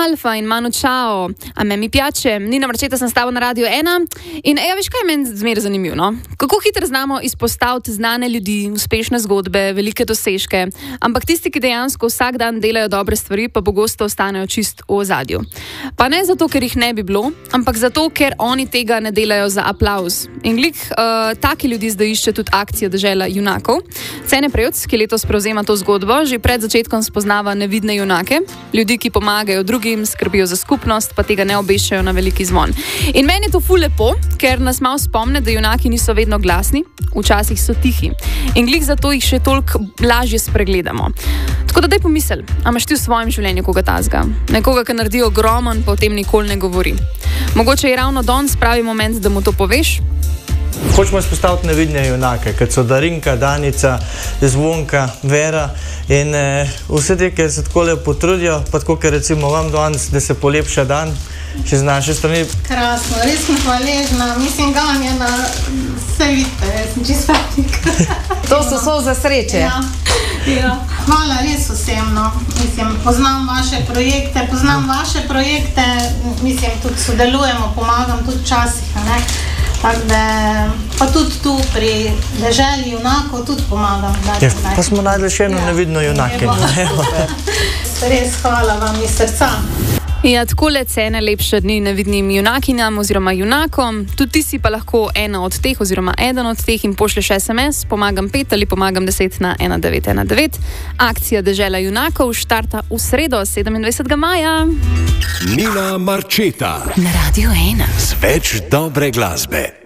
Alfa in Manu Čao, a me mi piače, Nina Marčeta sem stala na Radio 1 in veš kaj je meni zmeraj zanimivo, no? Kako hitro znamo izpostaviti znane ljudi, uspešne zgodbe, velike dosežke, ampak tisti, ki dejansko vsak dan delajo dobre stvari, pa pogosto ostanejo čist v ozadju. Pa ne zato, ker jih ne bi bilo, ampak zato, ker oni tega ne delajo za aplavz. In glih, taki ljudi zdaj išče tudi akcija Dežela junakov. Cene Prevc, ki letos prevzema to zgodbo, že pred začetkom spoznava nevidne junake, ljudi, ki pomagajo drugim, skrbijo za skupnost, pa tega ne obešajo na veliki zvon. In meni je to ful lepo, ker nas malo spomne, da junaki niso vedno glasni, včasih so tihi. In glih zato jih še toliko lažje spregledamo. Tako da daj pomisel, a imaš ti v svojem življenju koga tazga? Nekoga, ki naredi ogromen, pa o tem nikoli ne govori. Mogoče je ravno danes pravi moment, da mu to poveš? Hočemo izpostaviti nevidne junake, kot so Darinka, Danica, Zvonka, Vera in vse te, ki se tako lepo potrudijo, pa tako, ker recimo vam danes, da se polepša dan, še z naše strani. Krasno, res sem hvaležna, mislim, ganjena, vse vidite, jaz sem čist fatnik. To so solze sreče. Ja. Hvala res vsem, no. Mislim, poznam vaše projekte, mislim, tudi sodelujemo, pomagam tudi včasih, ne. Tako da, pa tudi tu pri Deželi junakov tudi pomagam. Pa smo najdli še eno nevidno junakinjo. Res hvala vam iz srca. Ja, takole cene lepše dni nevidnim junakinjam oziroma junakom. Tudi ti si pa lahko ena od teh oziroma eden od teh in pošlješ SMS, pomagam 5 ali pomagam 10 na 1919. Akcija Dežela junakov štarta v sredo 27. maja. Nina Marčeta na Radio 1. Z več dobre glasbe.